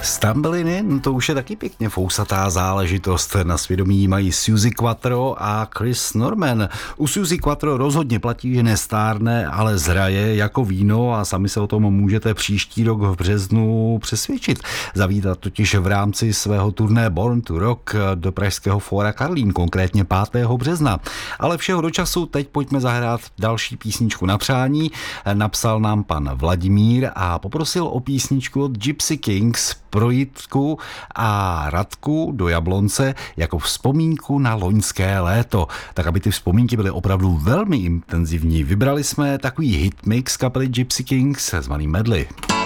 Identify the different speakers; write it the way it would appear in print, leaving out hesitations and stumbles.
Speaker 1: Stumbling In, to už je taky pěkně fousatá záležitost. Na svědomí mají Suzi Quatro a Chris Norman. U Suzi Quatro rozhodně platí, že nestárne, ale zhraje jako víno a sami se o tom můžete příští rok v březnu přesvědčit. Zavítat totiž v rámci svého turné Born to Rock do pražského Fóra Karlín, konkrétně 5. března. Ale všeho do času, teď pojďme zahrát další písničku na přání. Napsal nám pan Vladimír a poprosil o písničku od Gypsy Kings pro Jitku a Radku do Jablonce jako vzpomínku na loňské léto. Tak, aby ty vzpomínky byly opravdu velmi intenzivní, vybrali jsme takový hitmix kapely Gypsy Kings s malým medley.